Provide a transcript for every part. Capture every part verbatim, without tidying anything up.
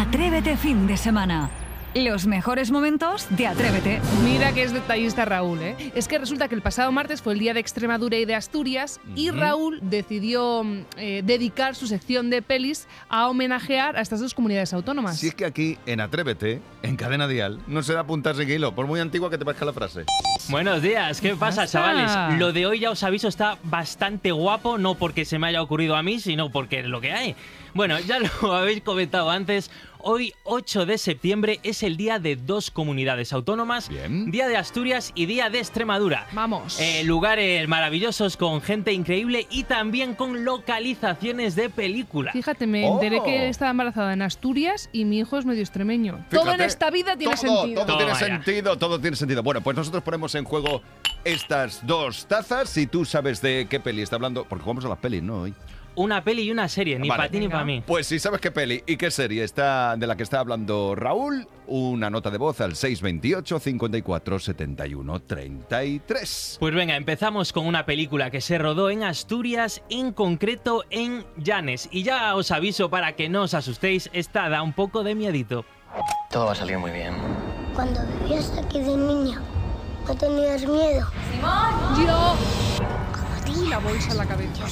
Atrévete fin de semana. Los mejores momentos de Atrévete. Mira que es detallista Raúl, ¿eh? Es que resulta que el pasado martes fue el día de Extremadura y de Asturias uh-huh. y Raúl decidió eh, dedicar su sección de pelis a homenajear a estas dos comunidades autónomas. Si es que aquí, en Atrévete, en Cadena Dial, no se da puntarse en hilo, por muy antigua que te parezca la frase. Buenos días, ¿qué pasa, chavales? Lo de hoy, ya os aviso, está bastante guapo, no porque se me haya ocurrido a mí, sino porque es lo que hay. Bueno, ya lo habéis comentado antes, hoy, ocho de septiembre, es el día de dos comunidades autónomas, Bien. Día de Asturias y Día de Extremadura. Vamos. Eh, lugares maravillosos con gente increíble y también con localizaciones de película. Fíjate, me oh. enteré que estaba embarazada en Asturias y mi hijo es medio extremeño. Fíjate, todo en esta vida tiene todo, sentido. Todo tiene Toma sentido, todo tiene sentido. Bueno, pues nosotros ponemos en juego estas dos tazas. Si tú sabes de qué peli está hablando, porque jugamos a las pelis, ¿no? Hoy. Una peli y una serie, ni vale. para ti ni para mí. Pues si sabes qué peli y qué serie está de la que está hablando Raúl, una nota de voz al seis veintiocho, cincuenta y cuatro, setenta y uno, treinta y tres. Pues venga, empezamos con una película que se rodó en Asturias, en concreto en Llanes. Y ya os aviso para que no os asustéis, esta da un poco de miedito. Todo va a salir muy bien. Cuando vivías aquí de niña, ¿no tenías miedo? ¡Simón! ¡Yo! Como la bolsa en la cabeza.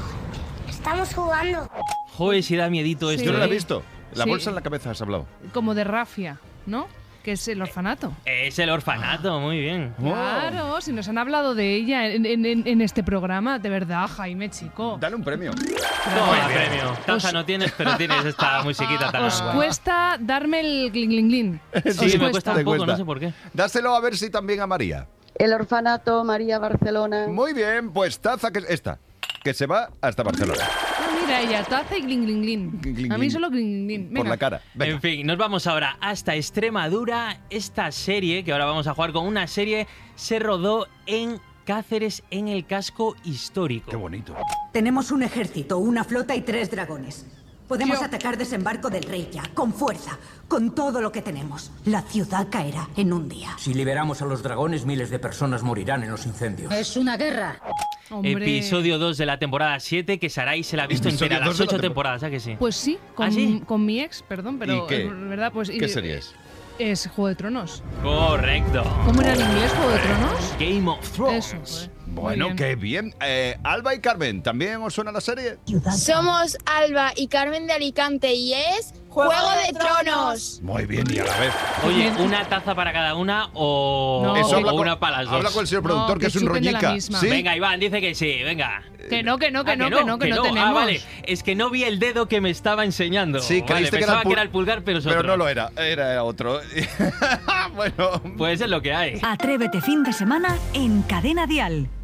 Estamos jugando. Joder, si da miedito esto. Yo no la he ¿eh? visto. La Sí. bolsa en la cabeza has hablado. Como de Rafia, ¿no? Que es el orfanato. Es el orfanato, muy bien. Claro, si nos han hablado de ella en, en, en, en este programa, de verdad, Jaime, chico. Dale un premio. Toma premio. Taza Os- no tienes, pero tienes esta musiquita tan Os guay. cuesta darme el glin glin glin. Sí, Os me cuesta Te un poco, cuesta. no sé por qué. Dáselo a ver si también a María. El orfanato María Barcelona. Muy bien, pues taza que esta, que se va hasta Barcelona. Ah, mira, ella, taza y glin glin glin. Glin, glin, A mí glin. solo glin glin glin. Por Venga. la cara. Venga. En fin, nos vamos ahora hasta Extremadura. Esta serie, que ahora vamos a jugar con una serie, se rodó en Cáceres, en el casco histórico. Qué bonito. Tenemos un ejército, una flota y tres dragones. Podemos Yo- atacar Desembarco del Rey ya, con fuerza, con todo lo que tenemos. La ciudad caerá en un día. Si liberamos a los dragones, miles de personas morirán en los incendios. Es una guerra. Hombre. Episodio dos de la temporada siete, que Sarai se la ha visto Episodio entera, dos las de la ocho tempo- temporadas, ¿a que sí? Pues sí, con, ¿Ah, sí? con mi ex, perdón, pero ¿Y qué? es verdad, pues ¿Qué y- serie es? Es Juego de Tronos. Correcto. ¿Cómo era en inglés Juego de Tronos? Game of Thrones. Eso, pues. Bueno, Muy bien. qué bien. Eh, Alba y Carmen, ¿también os suena la serie? Somos Alba y Carmen de Alicante y es Juego de Tronos. Muy bien, y a la vez. Oye, ¿una taza para cada una o, No. o Eso habla con- una para las dos? Habla con el señor No, productor, que, que es un chupen de la rollica. misma. ¿Sí? Venga, Iván, dice que sí, venga. Que no, que no, que Ah, no, que no, que no tenemos. Ah, vale. Es que no vi el dedo que me estaba enseñando. Sí, vale, creíste que era pensaba el pul- que era el pulgar, pero es Pero otro. no lo era, era otro. Bueno, Pues es lo que hay. Atrévete fin de semana en Cadena Dial.